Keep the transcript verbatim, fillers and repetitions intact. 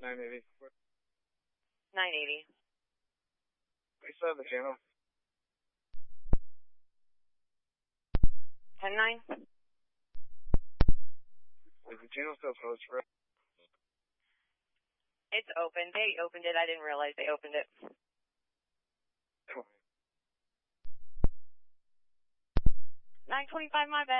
nine eighty. nine eighty. We still have the channel. ten nine. Is the channel still closed for us? It's open. They opened it. I didn't realize they opened it. Cool. nine twenty-five, my bad.